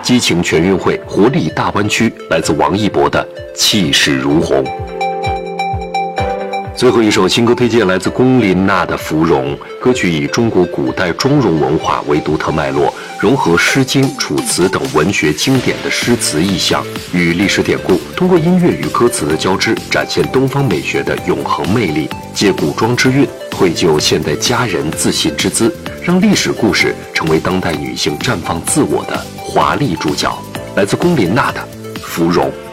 激情全运会，活力大湾区，来自王一博的气势如虹。最后一首新歌推荐来自龚琳娜的《芙蓉》，歌曲以中国古代钟嵘文化为独特脉络，融合《诗经》《楚辞》等文学经典的诗词意象与历史典故，通过音乐与歌词的交织，展现东方美学的永恒魅力，借古装之韵，绘就现代佳人自信之姿，让历史故事成为当代女性绽放自我的华丽注脚。来自龚琳娜的《芙蓉》。